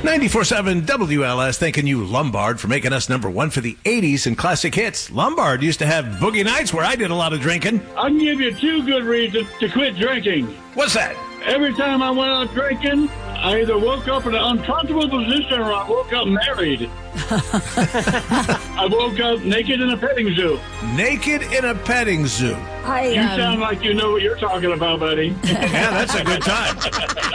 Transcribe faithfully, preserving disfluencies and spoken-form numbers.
ninety-four seven W L S thanking you, Lombard, for making us number one for the eighties and classic hits. Lombard used to have boogie nights where I did a lot of drinking. I can give you two good reasons to quit drinking. What's that? Every time I went out drinking, I either woke up in an uncomfortable position or I woke up married. I woke up naked in a petting zoo. Naked in a petting zoo. I, You um... sound like you know what you're talking about, buddy. Yeah, that's a good time.